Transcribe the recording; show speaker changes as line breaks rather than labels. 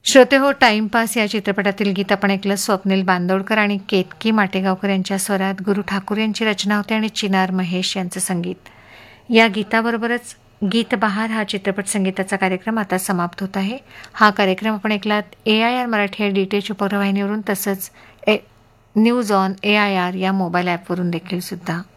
श्रोते हो, टाइमपास या चित्रपटातील गीत आपण ऐकलं. स्वप्नील बांदोडकर आणि केतकी माटेगावकर यांच्या स्वरात गुरु ठाकूर यांची रचना होते आणि चिनार महेश यांचं संगीत. या गीताबरोबरच गीत बहार हा चित्रपट संगीताचा कार्यक्रम आता समाप्त होत आहे. हा कार्यक्रम आपण ऐकलात AIR मराठी या DTH उपग्रहवाहिनीवरून, तसंच न्यूज ऑन AIR या मोबाईल ॲपवरून देखील सुद्धा.